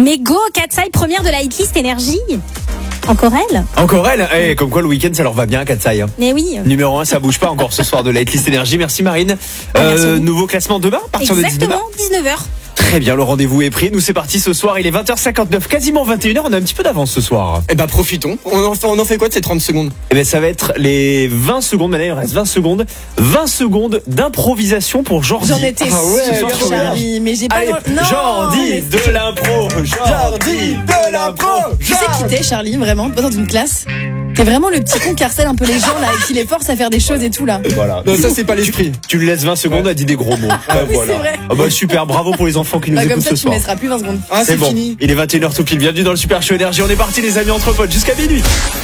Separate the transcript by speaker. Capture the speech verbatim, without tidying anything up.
Speaker 1: Mais go, Katsai, première de la hitlist énergie. Encore elle.
Speaker 2: Encore elle. Eh, comme quoi le week-end ça leur va bien, Katsai. Hein.
Speaker 1: Mais oui.
Speaker 2: Numéro un, ça bouge pas encore ce soir de la hitlist énergie. Merci Marine. Euh, nouveau classement demain, à partir
Speaker 1: Exactement,
Speaker 2: de dix-neuf heures.
Speaker 1: dix-neuf heures.
Speaker 2: Très bien, le rendez-vous est pris. Nous, c'est parti ce soir. Il est vingt heures cinquante-neuf, quasiment vingt et une heures. On a un petit peu d'avance ce soir.
Speaker 3: Eh ben, profitons. On en fait, on en fait quoi de ces trente secondes?
Speaker 2: Eh ben, ça va être les vingt secondes. Maintenant, il reste vingt secondes. vingt secondes d'improvisation pour Jordi.
Speaker 4: J'en étais
Speaker 2: ah ouais,
Speaker 4: sûre,
Speaker 2: sûre,
Speaker 4: Charlie, mais j'ai pas...
Speaker 2: Allez,
Speaker 4: non,
Speaker 2: Jordi
Speaker 4: mais
Speaker 2: de l'impro. Jordi de l'impro.
Speaker 4: Tu sais qui t'es, Charlie, vraiment, pas dans une classe? T'es vraiment le petit con qui harcèle un peu les gens, là, et qui les force à faire des choses et tout, là.
Speaker 2: Voilà.
Speaker 3: Non, ça, c'est pas l'esprit.
Speaker 2: Tu lui laisses vingt secondes, elle dit des gros mots. Ah,
Speaker 4: oui,
Speaker 2: voilà.
Speaker 4: c'est vrai.
Speaker 2: Ah bah, super, bravo pour les enfants qui nous
Speaker 4: Bah,
Speaker 2: écoutent
Speaker 4: comme ça,
Speaker 2: ce
Speaker 4: tu
Speaker 2: soir.
Speaker 4: me laisseras plus vingt secondes.
Speaker 3: Ah, c'est
Speaker 2: bon.
Speaker 3: fini.
Speaker 2: Il est vingt et une heures tout pile. Bienvenue dans le Super Show Énergie. On est parti, les amis, entre potes, jusqu'à minuit.